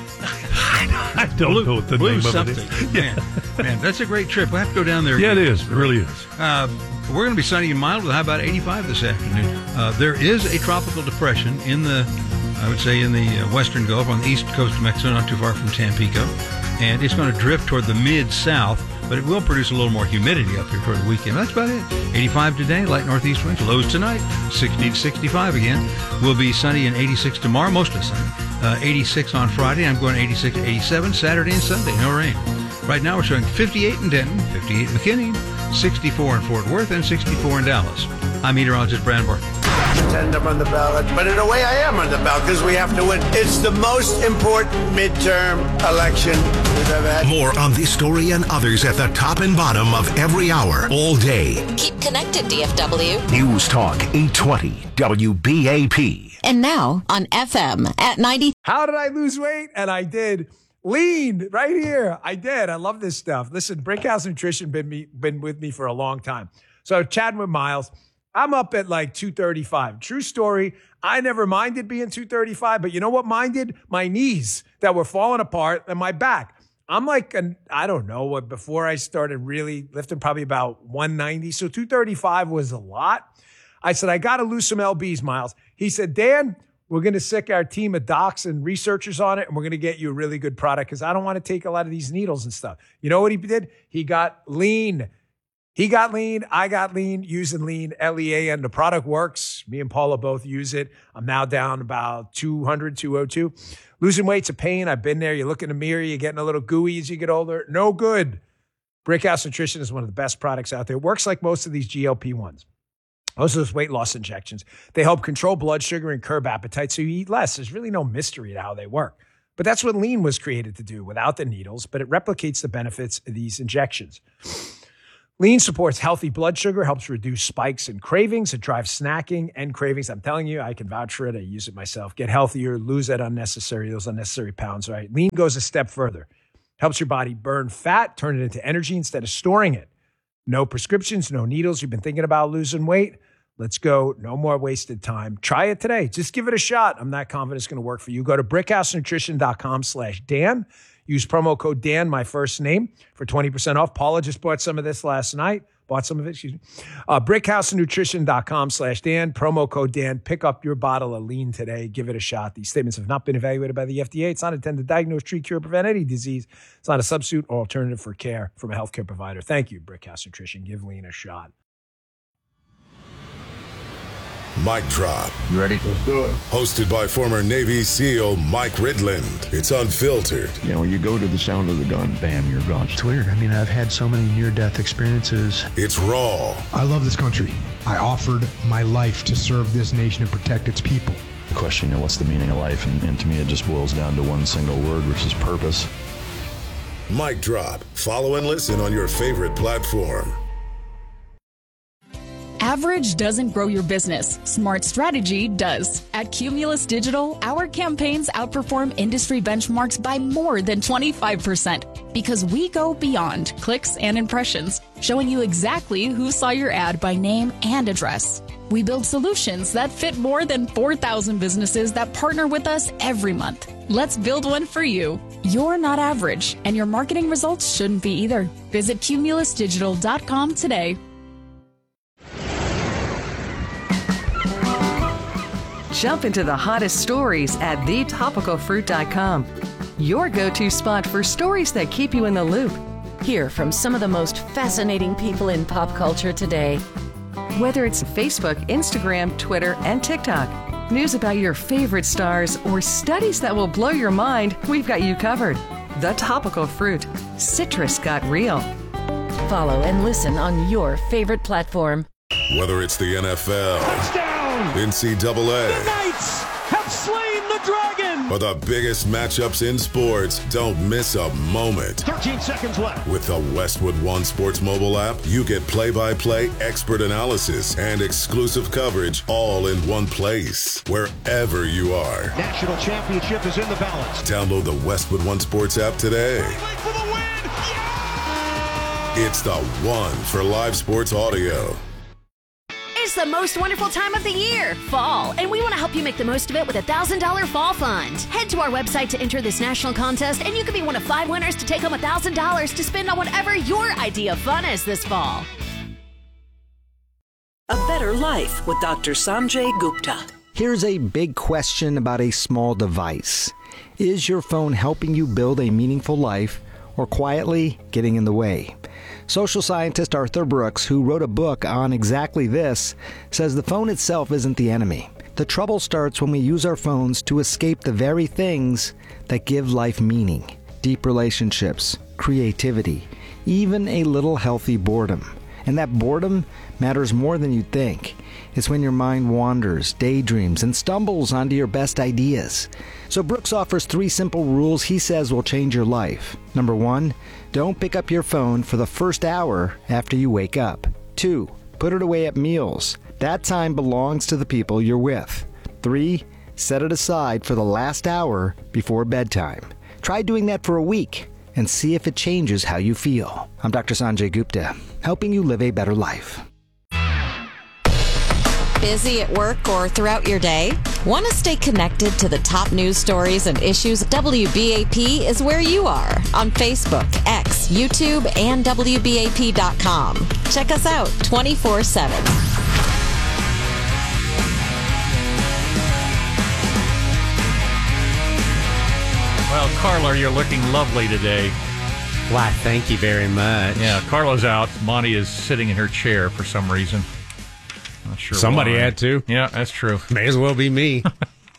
I don't blue, know what the blue name something. of it is. Man, man, that's a great trip. We'll have to go down there. Yeah, again. it is. It really is. Uh, we're going to be sunny and mild with a high about eighty-five this afternoon. Uh, there is a tropical depression in the, I would say, in the uh, western Gulf on the east coast of Mexico, not too far from Tampico. And it's going to drift toward the mid-south, but it will produce a little more humidity up here for the weekend. That's about it. eighty-five today, light northeast winds. Lows tonight, sixty to sixty-five again. Will be sunny and eighty-six tomorrow, mostly sunny. Uh, eighty-six on Friday. I'm going eighty-six to eighty-seven Saturday and Sunday. No rain. Right now we're showing fifty-eight in Denton, fifty-eight in McKinney, sixty-four in Fort Worth, and sixty-foor in Dallas. I'm meteorologist Brad Barton. Pretend I'm on the ballot, but in a way I am on the ballot because we have to win. It's the most important midterm election we've ever had. More on this story and others at the top and bottom of every hour, all day. Keep connected, D F W. News Talk eight twenty W B A P. And now on F M at ninety. How did I lose weight? And I did. Lean right here. I did. I love this stuff. Listen, Brickhouse Nutrition been me been with me for a long time. So chatting with Miles, I'm up at like two thirty-five. True story. I never minded being two thirty-five, but you know what minded? My knees that were falling apart and my back. I'm like, an, I don't know what, before I started really lifting, probably about one ninety. So two thirty-five was a lot. I said, I got to lose some L Bs, Miles. He said, Dan, we're going to sick our team of docs and researchers on it, and we're going to get you a really good product because I don't want to take a lot of these needles and stuff. You know what he did? He got lean. He got lean. I got lean using lean, L E A, and the product works. Me and Paula both use it. I'm now down about two hundred, two oh two. Losing weight's a pain. I've been there. You look in the mirror, you're getting a little gooey as you get older. No good. Brickhouse Nutrition is one of the best products out there. It works like most of these G L P ones. Those are those weight loss injections. They help control blood sugar and curb appetite so you eat less. There's really no mystery to how they work. But that's what Lean was created to do without the needles, but it replicates the benefits of these injections. Lean supports healthy blood sugar, helps reduce spikes and cravings. It drives snacking and cravings. I'm telling you, I can vouch for it. I use it myself. Get healthier, lose that unnecessary, those unnecessary pounds, right? Lean goes a step further. Helps your body burn fat, turn it into energy instead of storing it. No prescriptions, no needles. You've been thinking about losing weight? Let's go. No more wasted time. Try it today. Just give it a shot. I'm not confident it's going to work for you. Go to brickhousenutrition.com slash Dan. Use promo code Dan, my first name, for twenty percent off. Paula just bought some of this last night. Bought some of it, excuse me. Uh, brickhousenutrition.com slash Dan. Promo code Dan. Pick up your bottle of Lean today. Give it a shot. These statements have not been evaluated by the F D A. It's not intended to diagnose, treat, cure, prevent any disease. It's not a substitute or alternative for care from a healthcare provider. Thank you, Brickhouse Nutrition. Give Lean a shot. Mic Drop. You ready? Let's do it. Hosted by former Navy SEAL Mike Ridland. It's unfiltered. You know, when you go to the sound of the gun, bam, you're gone. It's weird. I mean, I've had so many near-death experiences. It's raw. I love this country. I offered my life to serve this nation and protect its people. The question, you know, what's the meaning of life? And, and to me, it just boils down to one single word, which is purpose. Mic Drop. Follow and listen on your favorite platform. Average doesn't grow your business. Smart strategy does. At Cumulus Digital, our campaigns outperform industry benchmarks by more than twenty-five percent because we go beyond clicks and impressions, showing you exactly who saw your ad by name and address. We build solutions that fit more than four thousand businesses that partner with us every month. Let's build one for you. You're not average, and your marketing results shouldn't be either. Visit cumulus digital dot com today. Jump into the hottest stories at the topical fruit dot com. Your go-to spot for stories that keep you in the loop. Hear from some of the most fascinating people in pop culture today. Whether it's Facebook, Instagram, Twitter, and TikTok, news about your favorite stars, or studies that will blow your mind, we've got you covered. The Topical Fruit. Citrus got real. Follow and listen on your favorite platform. Whether it's the N F L, touchdown, N C double A, the Knights have slain the dragon, or the biggest matchups in sports, don't miss a moment. thirteen seconds left. With the Westwood One Sports mobile app, you get play-by-play, expert analysis, and exclusive coverage all in one place, wherever you are. National championship is in the balance. Download the Westwood One Sports app today. For the win. Yeah! It's the one for live sports audio. It's the most wonderful time of the year, fall, and we want to help you make the most of it with a one thousand dollars fall fund. Head to our website to enter this national contest, and you could be one of five winners to take home one thousand dollars to spend on whatever your idea of fun is this fall. A Better Life with Doctor Sanjay Gupta. Here's a big question about a small device. Is your phone helping you build a meaningful life or quietly getting in the way? Social scientist Arthur Brooks, who wrote a book on exactly this, says the phone itself isn't the enemy. The trouble starts when we use our phones to escape the very things that give life meaning. Deep relationships, creativity, even a little healthy boredom. And that boredom matters more than you think. It's when your mind wanders, daydreams, and stumbles onto your best ideas. So Brooks offers three simple rules he says will change your life. Number one, don't pick up your phone for the first hour after you wake up. Two, put it away at meals. That time belongs to the people you're with. Three, set it aside for the last hour before bedtime. Try doing that for a week and see if it changes how you feel. I'm Doctor Sanjay Gupta, helping you live a better life. Busy at work or throughout your day? Want to stay connected to the top news stories and issues? W B A P is where you are on Facebook, X, YouTube, and W B A P dot com. Check us out twenty-four seven. Well, Carla, you're looking lovely today. Why, thank you very much. Yeah, Carla's out. Monty is sitting in her chair for some reason. Not sure Somebody why. had to. Yeah, that's true. May as well be me.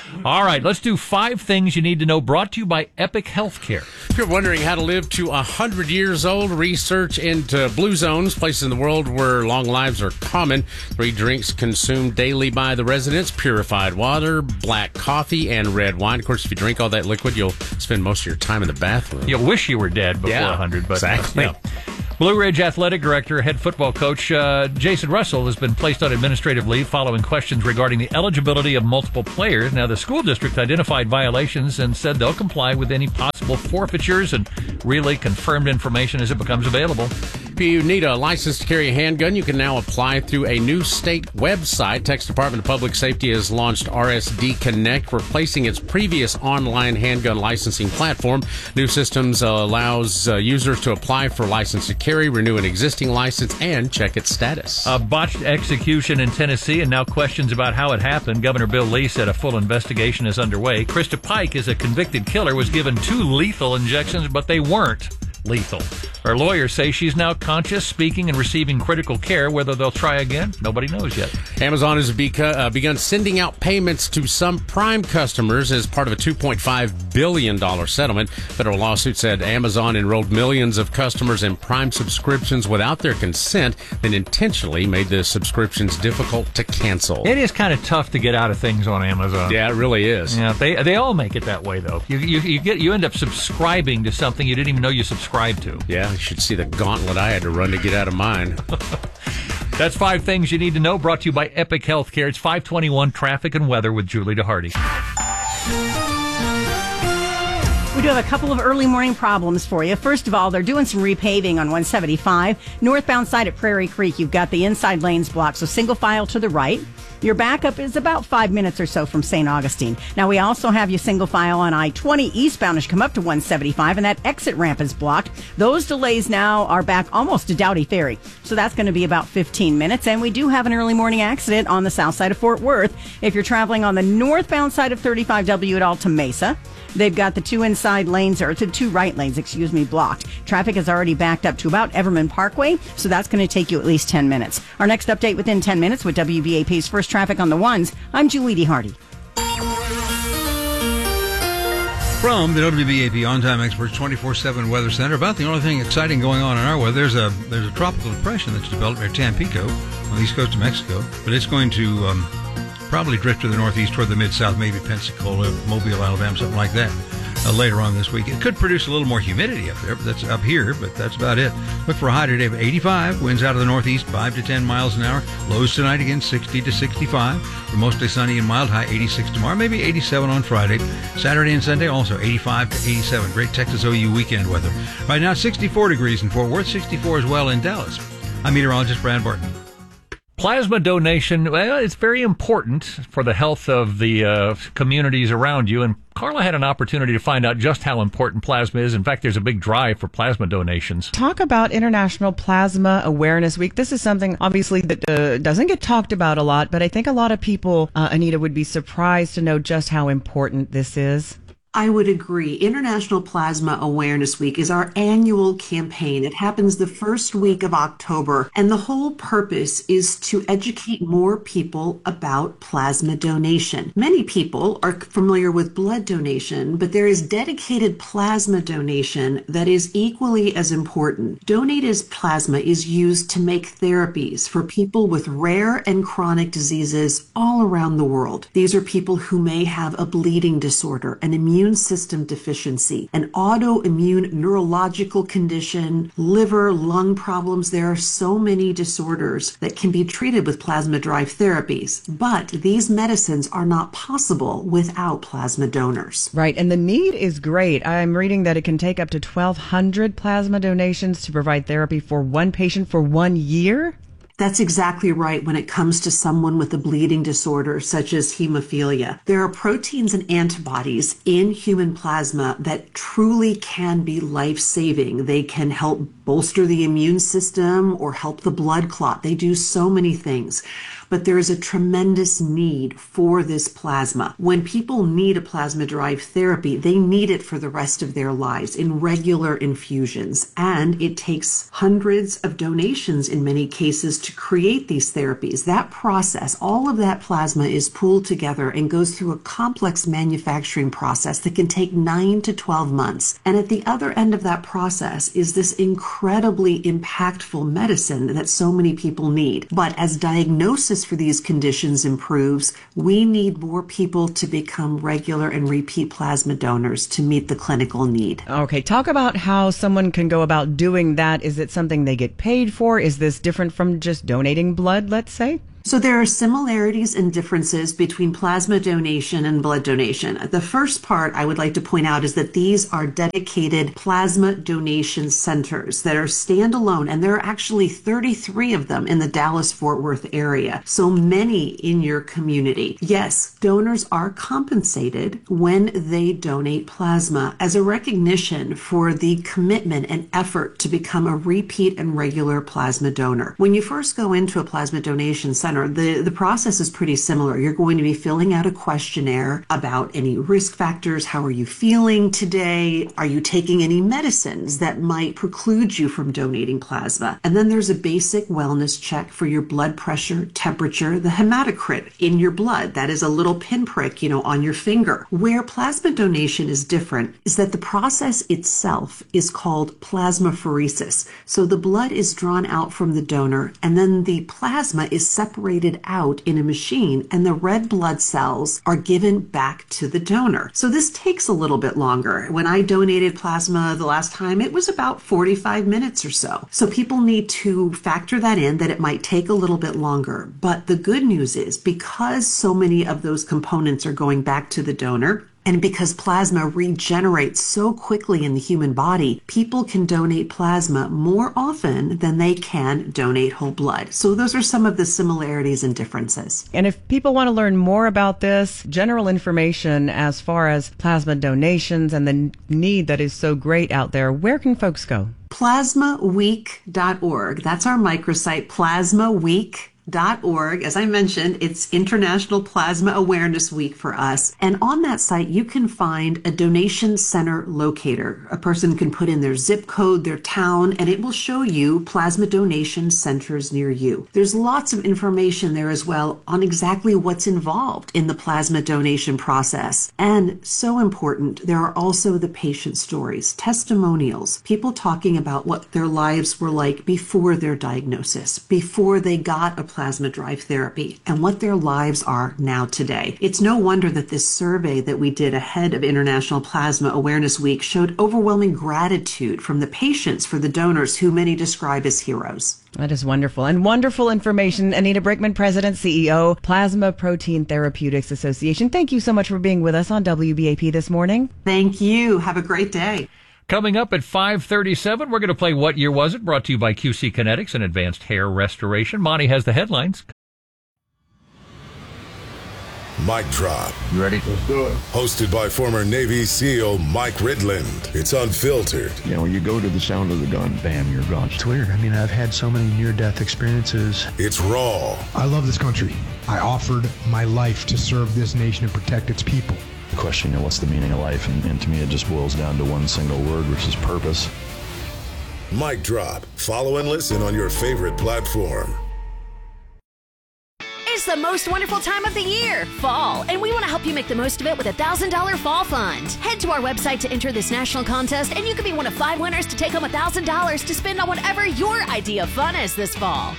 All right, let's do five things you need to know, brought to you by Epic Healthcare. If you're wondering how to live to one hundred years old, research into blue zones, places in the world where long lives are common. Three drinks consumed daily by the residents: purified water, black coffee, and red wine. Of course, if you drink all that liquid, you'll spend most of your time in the bathroom. You'll wish you were dead before yeah, one hundred, but exactly. Yeah. Blue Ridge Athletic Director, head football coach uh, Jason Russell has been placed on administrative leave following questions regarding the eligibility of multiple players. Now, the school district identified violations and said they'll comply with any possible forfeitures and really confirmed information as it becomes available. If you need a license to carry a handgun, you can now apply through a new state website. Texas Department of Public Safety has launched R S D Connect, replacing its previous online handgun licensing platform. New systems uh, allows uh, users to apply for license to carry, renew an existing license, and check its status. A botched execution in Tennessee, and now questions about how it happened. Governor Bill Lee said a full investigation is underway. Krista Pike is a convicted killer, was given two lethal injections, but they weren't lethal. Her lawyers say she's now conscious, speaking, and receiving critical care. Whether they'll try again, nobody knows yet. Amazon has beca- uh, begun sending out payments to some Prime customers as part of a two point five billion dollars settlement. Federal lawsuit said Amazon enrolled millions of customers in Prime subscriptions without their consent, then intentionally made the subscriptions difficult to cancel. It is kind of tough to get out of things on Amazon. Yeah, it really is. Yeah, they they all make it that way, though. You you, you get you end up subscribing to something you didn't even know you subscribed to. Yeah, you should see the gauntlet I had to run to get out of mine. That's five things you need to know, brought to you by Epic Healthcare. It's five twenty-one traffic and weather with Julie DeHardy. We do have a couple of early morning problems for you. First of all, they're doing some repaving on one seventy-five. Northbound side at Prairie Creek, you've got the inside lanes blocked, so single file to the right. Your backup is about five minutes or so from Saint Augustine. Now, we also have you single file on I twenty eastbound as you come up to one seventy-five, and that exit ramp is blocked. Those delays now are back almost to Doughty Ferry, so that's going to be about fifteen minutes. And we do have an early morning accident on the south side of Fort Worth. If you're traveling on the northbound side of thirty-five W at Alta Mesa, they've got the two inside lanes, or the two right lanes, excuse me, blocked. Traffic is already backed up to about Everman Parkway, so that's going to take you at least ten minutes. Our next update within ten minutes with W B A P's First Traffic on the Ones. I'm Julie DeHardy. From the W B A P On Time Experts twenty-four seven Weather Center, about the only thing exciting going on in our weather, there's a there's a tropical depression that's developed near Tampico on the east coast of Mexico, but it's going to um, probably drift to the northeast toward the mid-south, maybe Pensacola, Mobile, Alabama, something like that. Uh, later on this week. It could produce a little more humidity up there, but that's up here, but that's about it. Look for a high today of eighty-five, winds out of the northeast, five to ten miles an hour. Lows tonight again, sixty to sixty-five. For mostly sunny and mild, high eighty-six tomorrow, maybe eighty-seven on Friday. Saturday and Sunday, also eighty-five to eighty-seven. Great Texas O U weekend weather. Right now, sixty-four degrees in Fort Worth, sixty-four as well in Dallas. I'm meteorologist Brad Barton. Plasma donation, well, it's very important for the health of the uh, communities around you. And Carla had an opportunity to find out just how important plasma is. In fact, there's a big drive for plasma donations. Talk about International Plasma Awareness Week. This is something, obviously, that uh, doesn't get talked about a lot, but I think a lot of people, uh, Anita, would be surprised to know just how important this is. I would agree. International Plasma Awareness Week is our annual campaign. It happens the first week of October, and the whole purpose is to educate more people about plasma donation. Many people are familiar with blood donation, but there is dedicated plasma donation that is equally as important. Donated plasma is used to make therapies for people with rare and chronic diseases all around the world. These are people who may have a bleeding disorder, an immune immune system deficiency, an autoimmune neurological condition, liver, lung problems. There are so many disorders that can be treated with plasma-derived therapies, but these medicines are not possible without plasma donors. Right, and the need is great. I'm reading that it can take up to twelve hundred plasma donations to provide therapy for one patient for one year. That's exactly right when it comes to someone with a bleeding disorder such as hemophilia. There are proteins and antibodies in human plasma that truly can be life-saving. They can help bolster the immune system or help the blood clot. They do so many things. but there is a tremendous need for this plasma. When people need a plasma-derived therapy, they need it for the rest of their lives in regular infusions, and it takes hundreds of donations in many cases to create these therapies. That process, all of that plasma is pooled together and goes through a complex manufacturing process that can take nine to twelve months. And at the other end of that process is this incredibly impactful medicine that so many people need. But as diagnosis for these conditions improves, we need more people to become regular and repeat plasma donors to meet the clinical need. Okay, talk about how someone can go about doing that. Is it something they get paid for? Is this different from just donating blood, let's say? So there are similarities and differences between plasma donation and blood donation. The first part I would like to point out is that these are dedicated plasma donation centers that are standalone, and there are actually thirty-three of them in the Dallas-Fort Worth area, so many in your community. Yes, donors are compensated when they donate plasma as a recognition for the commitment and effort to become a repeat and regular plasma donor. When you first go into a plasma donation center, The, the process is pretty similar. You're going to be filling out a questionnaire about any risk factors. How are you feeling today? Are you taking any medicines that might preclude you from donating plasma? And then there's a basic wellness check for your blood pressure, temperature, the hematocrit in your blood. That is a little pinprick, you know, on your finger. Where plasma donation is different is that the process itself is called plasmapheresis. So the blood is drawn out from the donor, and then the plasma is separated out in a machine, and the red blood cells are given back to the donor. So this takes a little bit longer. When I donated plasma the last time, it was about forty-five minutes or so. So people need to factor that in, that it might take a little bit longer. But the good news is, because so many of those components are going back to the donor, and because plasma regenerates so quickly in the human body, people can donate plasma more often than they can donate whole blood. So those are some of the similarities and differences. And if people want to learn more about this, general information as far as plasma donations and the need that is so great out there, where can folks go? plasma week dot org. That's our microsite, plasma week dot org. As I mentioned, it's International Plasma Awareness Week for us. And on that site, you can find a donation center locator. A person can put in their zip code, their town, and it will show you plasma donation centers near you. There's lots of information there as well on exactly what's involved in the plasma donation process. And so important, there are also the patient stories, testimonials, people talking about what their lives were like before their diagnosis, before they got a plasma-derived therapy, and what their lives are now today. It's no wonder that this survey that we did ahead of International Plasma Awareness Week showed overwhelming gratitude from the patients for the donors, who many describe as heroes. That is wonderful. And wonderful information. Anita Brickman, President, C E O, Plasma Protein Therapeutics Association. Thank you so much for being with us on W B A P this morning. Thank you. Have a great day. Coming up at five thirty-seven, we're going to play What Year Was It? Brought to you by Q C Kinetics and Advanced Hair Restoration. Monty has the headlines. Mic Drop. You ready? Let's do it. Hosted by former Navy SEAL Mike Ridland. It's unfiltered. You know, when you go to the sound of the gun, bam, you're gone. It's weird. I mean, I've had so many near-death experiences. It's raw. I love this country. I offered my life to serve this nation and protect its people. The question, you know, what's the meaning of life? And, and to me, it just boils down to one single word, which is purpose. Mic Drop. Follow and listen on your favorite platform. It's the most wonderful time of the year, fall, and we want to help you make the most of it with a one thousand dollars fall fund. Head to our website to enter this national contest, and you could be one of five winners to take home one thousand dollars to spend on whatever your idea of fun is this fall.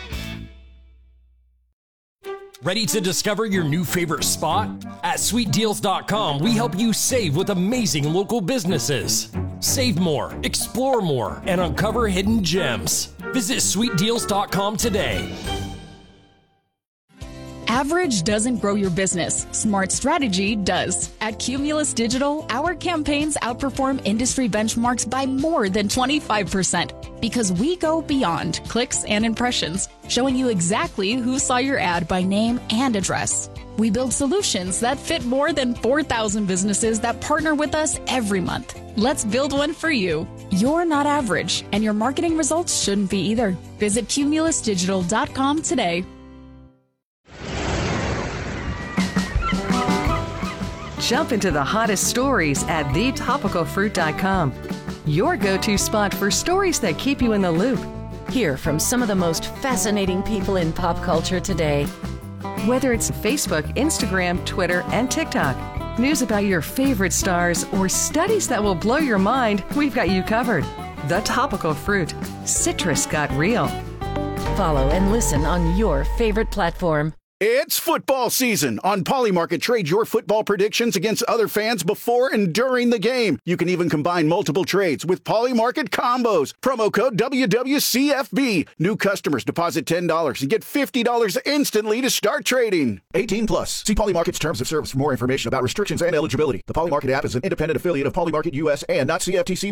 Ready to discover your new favorite spot? At sweet deals dot com, we help you save with amazing local businesses. Save more, explore more, and uncover hidden gems. Visit sweet deals dot com today. Average doesn't grow your business. Smart strategy does. At Cumulus Digital, our campaigns outperform industry benchmarks by more than twenty-five percent because we go beyond clicks and impressions, showing you exactly who saw your ad by name and address. We build solutions that fit more than four thousand businesses that partner with us every month. Let's build one for you. You're not average, and your marketing results shouldn't be either. Visit cumulus digital dot com today. Jump into the hottest stories at the topical fruit dot com. Your go-to spot for stories that keep you in the loop. Hear from some of the most fascinating people in pop culture today. Whether it's Facebook, Instagram, Twitter, and TikTok, news about your favorite stars, or studies that will blow your mind, we've got you covered. The Topical Fruit. Citrus got real. Follow and listen on your favorite platform. It's football season. On Polymarket, trade your football predictions against other fans before and during the game. You can even combine multiple trades with Polymarket combos. Promo code W W C F B. New customers deposit ten dollars and get fifty dollars instantly to start trading. eighteen plus. See Polymarket's terms of service for more information about restrictions and eligibility. The Polymarket app is an independent affiliate of Polymarket U S and not C F T C.